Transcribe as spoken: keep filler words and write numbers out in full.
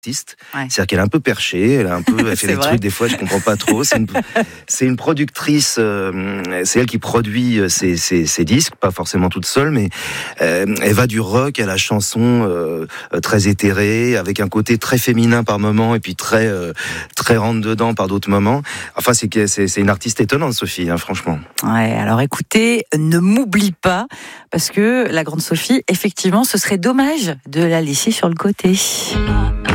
artiste. Ouais. C'est-à-dire qu'elle est un peu perchée, elle a un peu, elle fait des vrai. trucs des fois je comprends pas trop. C'est une, c'est une productrice, euh, c'est elle qui produit ses, ses, ses disques, pas forcément toute seule, mais euh, elle va du rock à la chanson euh, très éthérée, avec un côté très féminin par moments et puis très euh, très rentre dedans par d'autres moments. Enfin c'est c'est, c'est une artiste étonnante, Sophie, hein, franchement. Ouais, alors écoutez, ne m'oublie pas, parce que la grande Sophie, effectivement, ce serait dommage de la laisser sur le côté.